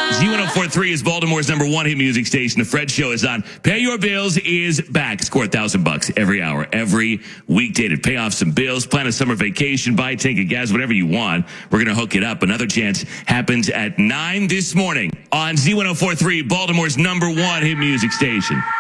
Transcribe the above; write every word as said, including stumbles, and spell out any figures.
Z ten forty-three is Baltimore's number one hit music station. The Fred Show is on. Pay Your Bills is back. Score a thousand bucks every hour, every weekday to pay off some bills, plan a summer vacation, buy a tank of gas, whatever you want. We're going to hook it up. Another chance happens at nine this morning on Z ten forty-three, Baltimore's number one hit music station.